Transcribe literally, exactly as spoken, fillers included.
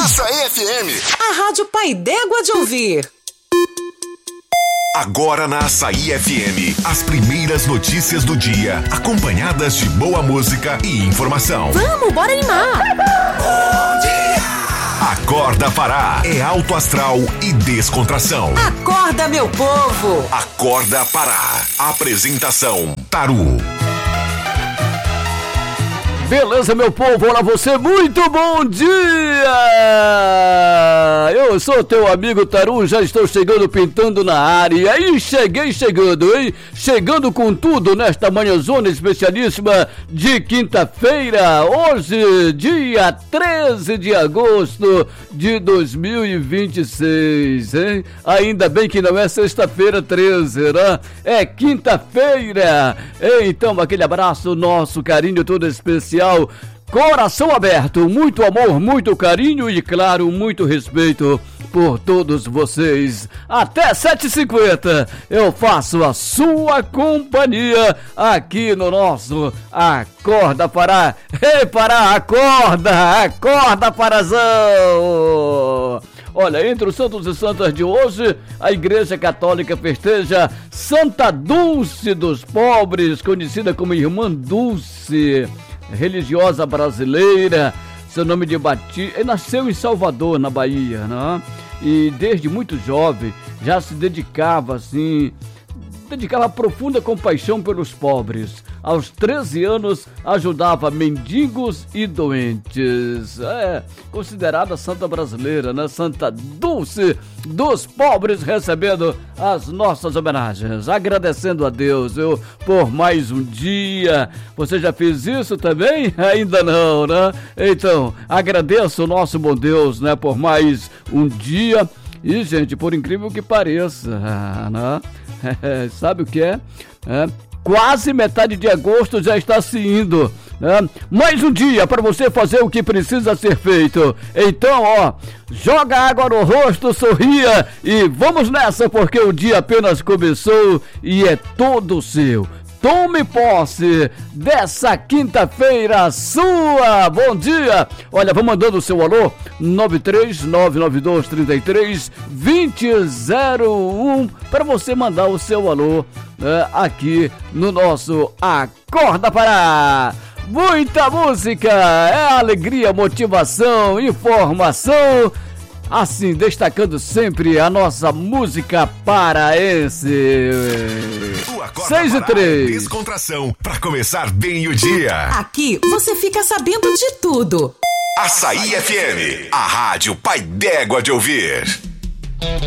Açaí F M. A Rádio Pai d'Égua de ouvir. Agora na Açaí F M, as primeiras notícias do dia, acompanhadas de boa música e informação. Vamos, bora animar! Bom dia! Acorda Pará, é alto astral e descontração. Acorda, meu povo! Acorda Pará, apresentação Taru. Beleza, meu povo, olá você, muito bom dia! Eu sou teu amigo Taru, já estou chegando, pintando na área. E aí, cheguei chegando, hein? Chegando com tudo nesta manhãzona especialíssima de quinta-feira, hoje, dia treze de agosto de dois mil e vinte e seis, hein? Ainda bem que não é sexta-feira treze, né? É quinta-feira! Então, aquele abraço, nosso carinho todo especial. Coração aberto, muito amor, muito carinho e, claro, muito respeito por todos vocês. Até sete e cinquenta eu faço a sua companhia aqui no nosso Acorda Pará. Ei, Pará, acorda, acorda, Parazão! Olha, entre os santos e santas de hoje, a Igreja Católica festeja Santa Dulce dos Pobres, conhecida como Irmã Dulce, religiosa brasileira. Seu nome de batismo, ele nasceu em Salvador, na Bahia, né? E desde muito jovem já se dedicava assim, dedicava profunda compaixão pelos pobres. Aos treze anos ajudava mendigos e doentes. É considerada santa brasileira, né? Santa Dulce dos Pobres, recebendo as nossas homenagens, agradecendo a Deus eu, por mais um dia. Você já fez isso também? Ainda não, né? Então, agradeço o nosso bom Deus, né? Por mais um dia. E, gente, por incrível que pareça, né? É, sabe o que é? É? Quase metade de agosto já está se indo, né? Mais um dia para você fazer o que precisa ser feito. Então, ó, joga água no rosto, sorria e vamos nessa, porque o dia apenas começou e é todo seu. Tome posse dessa quinta-feira sua. Bom dia. Olha, vou mandando o seu alô, nove três nove nove dois três três dois zero zero um, para você mandar o seu alô, né, aqui no nosso Acorda Pará. Muita música, é alegria, motivação, informação. Assim, destacando sempre a nossa música paraense. seis e três. Descontração para começar bem o dia. Aqui você fica sabendo de tudo. Açaí F M, a rádio Pai d'Égua de ouvir.